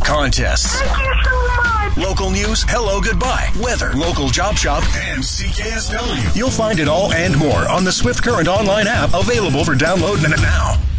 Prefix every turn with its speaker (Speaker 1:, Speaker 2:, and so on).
Speaker 1: contests.
Speaker 2: Thank you so much.
Speaker 1: Local news, hello, goodbye, weather, local job shop, and CKSW. You'll find it all and more on the Swift Current online app, available for download now.